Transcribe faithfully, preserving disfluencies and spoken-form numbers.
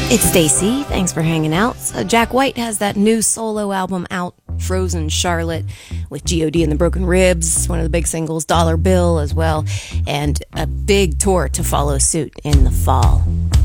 It's Stacy. Thanks for hanging out. So Jack White has that new solo album out, Frozen Charlotte, with G O D and the Broken Ribs, one of the big singles, Dollar Bill as well, and a big tour to follow suit in the fall.